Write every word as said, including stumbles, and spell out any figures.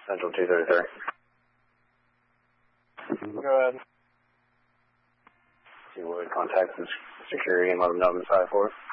Central two thirty-three. Go ahead. You would contact the security and let them know I'm inside for it.